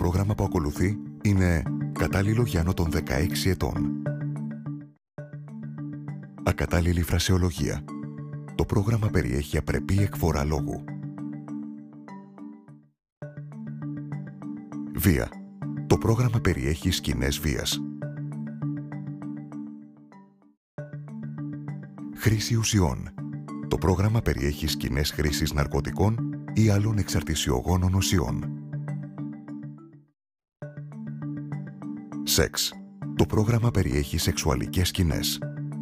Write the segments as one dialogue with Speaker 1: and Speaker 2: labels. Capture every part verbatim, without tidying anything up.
Speaker 1: πρόγραμμα που ακολουθεί είναι κατάλληλο για άνω των δεκαέξι ετών. Ακατάλληλη φρασεολογία. Το πρόγραμμα περιέχει απρεπή εκφορά λόγου. Βία. Το πρόγραμμα περιέχει σκηνές βίας. Χρήση ουσιών. Το πρόγραμμα περιέχει σκηνές χρήσης ναρκωτικών ή άλλων εξαρτησιογόνων ουσιών. Σεξ. Το πρόγραμμα περιέχει σεξουαλικές σκηνές.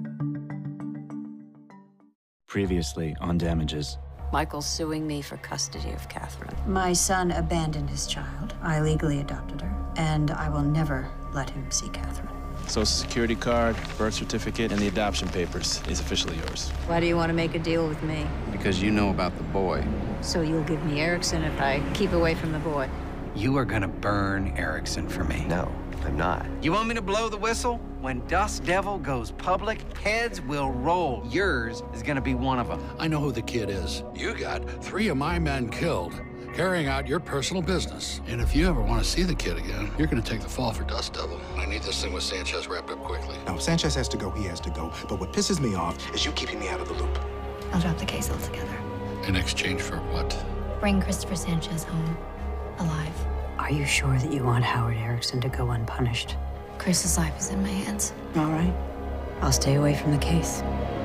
Speaker 2: Previously on Damages.
Speaker 3: Michael's suing me for custody of Catherine.
Speaker 4: My son abandoned his child. I legally adopted her, and I will never let him see Catherine.
Speaker 2: Social security card, birth certificate, and the adoption papers is officially yours.
Speaker 3: Why do you want to make a deal with me?
Speaker 5: Because you know about the boy.
Speaker 3: So you'll give me Erickson if I keep away from the boy?
Speaker 5: You are gonna burn Erickson for me.
Speaker 6: No, I'm not.
Speaker 5: You want me to blow the whistle? When Dust Devil goes public, heads will roll. Yours is gonna be one of them.
Speaker 7: I know who the kid is. You got three of my men killed, carrying out your personal business. And if you ever want to see the kid again, you're going to take the fall for Dust Devil. I need this thing with Sanchez wrapped up quickly.
Speaker 8: No, if Sanchez has to go, he has to go. But what pisses me off is you keeping me out of the loop.
Speaker 9: I'll drop the case altogether.
Speaker 7: In exchange for what?
Speaker 9: Bring Christopher Sanchez home, alive.
Speaker 3: Are you sure that you want Howard Erickson to go unpunished?
Speaker 9: Chris's life is in my hands.
Speaker 3: All right. I'll stay away from the case.